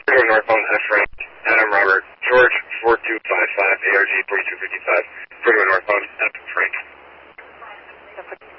Freeway northbound F ramp, Adam Robert, George 4255, ARG 4255, Freeway northbound F Frank.